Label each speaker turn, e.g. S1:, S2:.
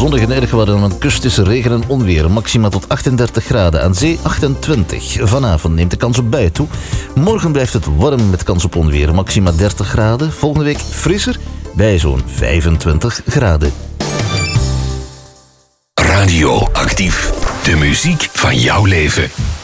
S1: zonnig en erg, waar aan de kust is regen en onweer. Maxima tot 38 graden, aan zee 28. Vanavond neemt de kans op buien toe. Morgen blijft het warm met kans op onweer. Maxima 30 graden. Volgende week frisser bij zo'n 25 graden.
S2: Radio Actief. De muziek van jouw leven.